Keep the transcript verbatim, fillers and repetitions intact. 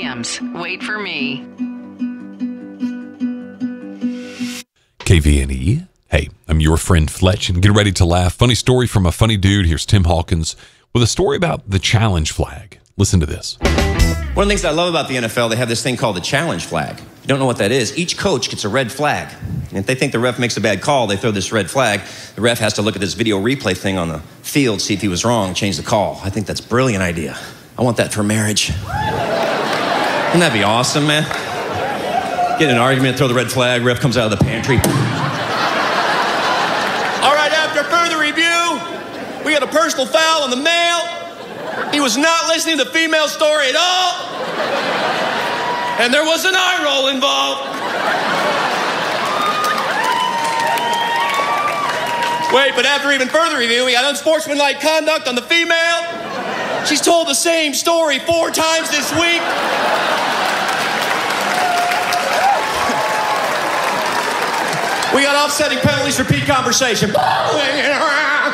Jams. Wait for me. K V N E. Hey, I'm your friend Fletch, and get ready to laugh. Funny story from a funny dude. Here's Tim Hawkins with a story about the challenge flag. Listen to this. One of the things I love about the N F L, they have this thing called the challenge flag. If you don't know what that is, each coach gets a red flag. And if they think the ref makes a bad call, they throw this red flag. The ref has to look at this video replay thing on the field, see if he was wrong, change the call. I think that's a brilliant idea. I want that for marriage. Wouldn't that be awesome, man? Get in an argument, throw the red flag, ref comes out of the pantry. All right, after further review, we got a personal foul on the male. He was not listening to the female story at all. And there was an eye roll involved. Wait, but after even further review, we got unsportsmanlike conduct on the female. She's told the same story four times this week. We got offsetting penalties, repeat conversation.